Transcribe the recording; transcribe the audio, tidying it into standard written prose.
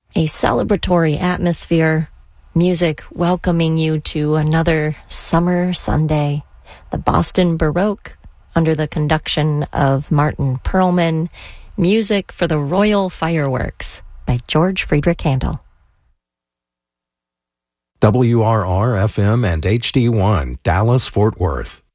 A celebratory atmosphere, music welcoming you to another summer Sunday. The Boston Baroque, under the conduction of Martin Perlman. Music for the Royal Fireworks by George Friedrich Handel. WRR-FM and HD1, Dallas, Fort Worth.